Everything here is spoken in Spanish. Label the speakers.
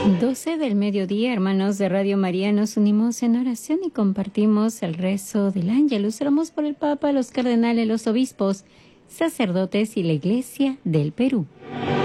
Speaker 1: 12 del mediodía, hermanos de Radio María, nos unimos en oración y compartimos el rezo del Ángelus. Oramos por el Papa, los cardenales, los obispos, sacerdotes y la Iglesia del Perú.